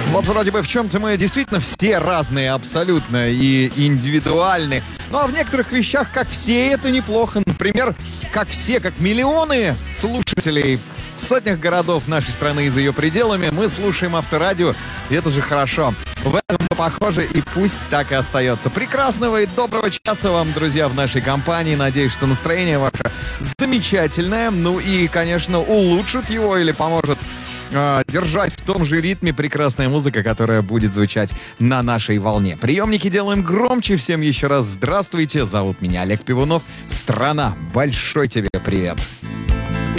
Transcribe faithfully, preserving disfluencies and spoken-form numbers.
Вот вроде бы в чем-то мы действительно все разные абсолютно и индивидуальны. Ну а в некоторых вещах, как все, это неплохо. Например, как все, как миллионы слушателей в сотнях городов нашей страны и за ее пределами, мы слушаем Авторадио, и это же хорошо. В этом мы похожи, и пусть так и остается. Прекрасного и доброго часа вам, друзья, в нашей компании. Надеюсь, что настроение ваше замечательное. Ну и, конечно, улучшит его или поможет э, держать в том же ритме прекрасная музыка, которая будет звучать на нашей волне. Приемники делаем громче. Всем еще раз здравствуйте. Зовут меня Олег Пивунов. Страна, большой тебе привет.